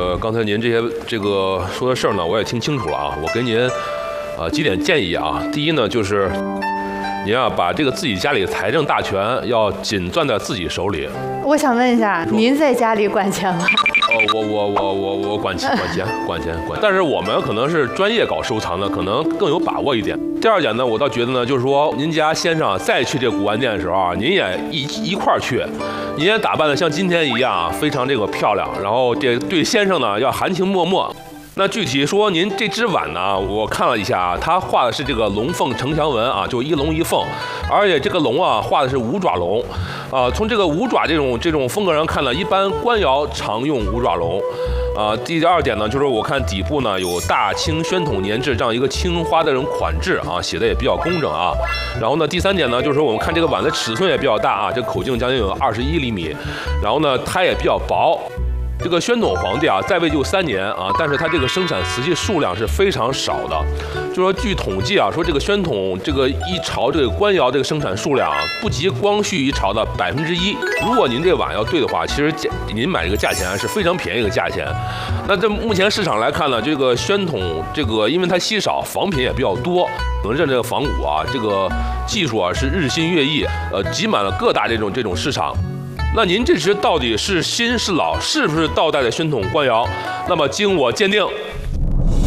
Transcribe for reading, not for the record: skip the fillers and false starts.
刚才您这个说的事儿呢，我也听清楚了啊。我给您几点建议啊。第一呢，就是您啊把这个自己家里财政大权要紧攥在自己手里。 我想问一下，您在家里管钱吗？ 我管钱，但是我们可能是专业搞收藏的，可能更有把握一点。第二点呢，我倒觉得呢，就是说您家先生再去这古玩店的时候啊，您也一块儿去，您也打扮的像今天一样啊，非常这个漂亮，然后这对先生呢要含情脉脉。那具体说，您这只碗呢，我看了一下，它画的是这个龙凤呈祥纹啊，就一龙一凤，而且这个龙啊画的是五爪龙，从这个五爪这种风格上看呢，一般官窑常用五爪龙。第二点呢，就是我看底部呢有大清宣统年制这样一个青花的这种款制啊，写的也比较工整啊。然后呢，第三点呢，就是说我们看这个碗的尺寸也比较大啊，这口径将近有21厘米，然后呢它也比较薄。这个宣统皇帝啊，在位就3年啊，但是他这个生产瓷器数量是非常少的。就说据统计啊，说这个宣统这个一朝这个官窑这个生产数量啊，不及光绪一朝的1%。如果您这碗要对的话，其实您买这个价钱是非常便宜的价钱。那这目前市场来看呢，这个宣统这个因为它稀少，仿品也比较多，能认这个仿古啊，这个技术啊是日新月异，挤满了各大这种市场。那您这只到底是新是老，是不是倒带的宣统官窑？那么经我鉴定，